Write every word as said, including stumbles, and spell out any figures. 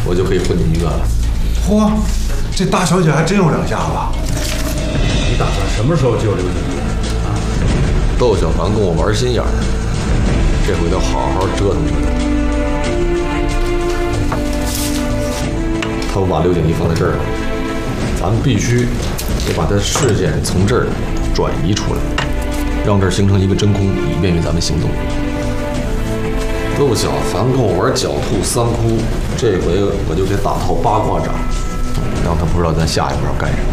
我就可以混进医院了。 嚯，这大小姐还真有两下子。 你打算什么时候救刘景瑜？啊？ 窦小凡跟我玩心眼儿，这回得好好折腾折腾。他不把刘景怡放在这儿了，咱们必须得把他视线从这儿转移出来，让这儿形成一个真空，以便于咱们行动。窦小凡跟我玩狡兔三窟，这回我就给打套八卦掌，让他不知道咱下一步要干什么。